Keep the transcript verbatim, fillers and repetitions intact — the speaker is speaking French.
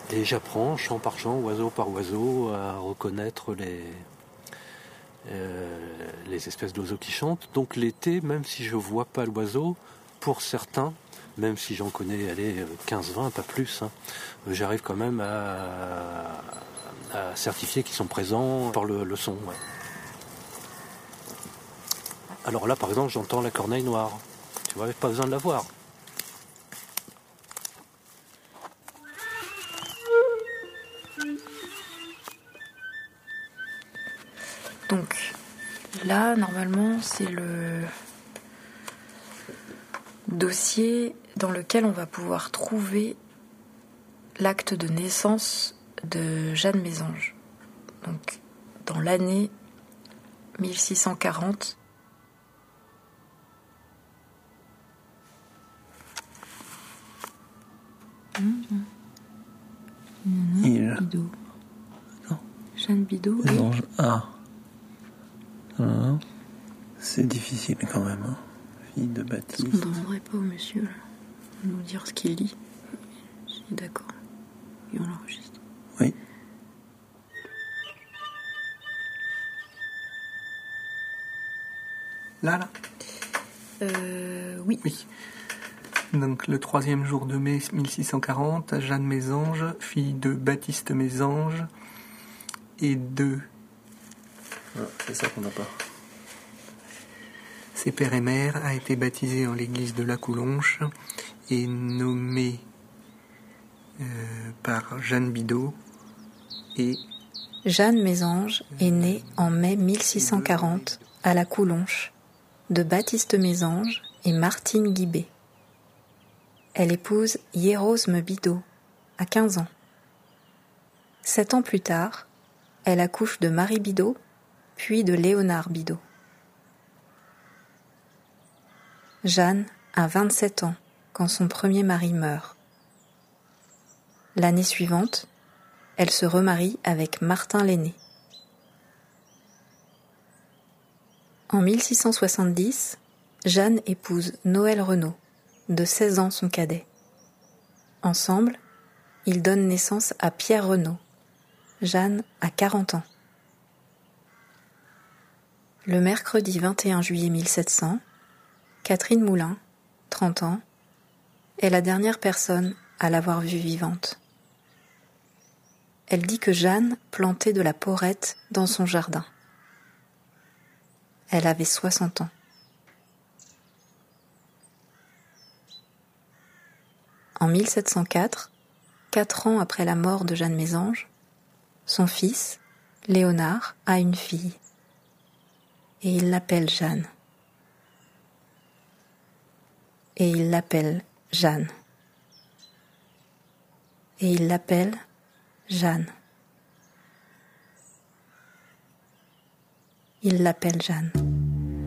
Et j'apprends, chant par chant, oiseau par oiseau, à reconnaître les, euh, les espèces d'oiseaux qui chantent. Donc l'été, même si je ne vois pas l'oiseau, pour certains, même si j'en connais allez, quinze vingt, pas plus, hein, j'arrive quand même à, à certifier qu'ils sont présents par le, le son. Ouais. Alors là, par exemple, j'entends la corneille noire. Tu vois, pas besoin de la voir. Donc là, normalement, c'est le dossier dans lequel on va pouvoir trouver l'acte de naissance de Jeanne Mésange. Donc, dans l'année mille six cent quarante. Mmh. Il... Bidot. Non. Jeanne Bidot. Mésange. Ah. Ah. C'est difficile quand même. Hein. Fille de Baptiste. Est-ce qu'on ne demanderait pas au monsieur là, de nous dire ce qu'il lit? Je suis d'accord. Et on l'enregistre. Oui. Là, là Euh, oui. Oui. Donc, le troisième jour de mai mille six cent quarante, Jeanne Mésange, fille de Baptiste Mésange, et de... Ah, c'est ça qu'on n'a pas. Ses père et mère, a été baptisée en l'église de la Coulonche et nommée euh, par Jeanne Bidot. Et Jeanne Mésange est née en mai mille six cent quarante à la Coulonche de Baptiste Mésange et Martine Guibé. Elle épouse Hierosme Bidot à quinze ans. Sept ans plus tard, elle accouche de Marie Bidot, puis de Léonard Bidot. Jeanne a vingt-sept ans quand son premier mari meurt. L'année suivante, elle se remarie avec Martin Lenné. En mille six cent soixante-dix, Jeanne épouse Noël Renaud, de seize ans son cadet. Ensemble, ils donnent naissance à Pierre Renaud. Jeanne a quarante ans. Le mercredi vingt et un juillet mille sept cents, Catherine Moulin, trente ans, est la dernière personne à l'avoir vue vivante. Elle dit que Jeanne plantait de la porrette dans son jardin. Elle avait soixante ans. En mille sept cent quatre, quatre ans après la mort de Jeanne Mésange, son fils, Léonard, a une fille. Et il l'appelle Jeanne. Et il l'appelle Jeanne. Et il l'appelle Jeanne. Il l'appelle Jeanne.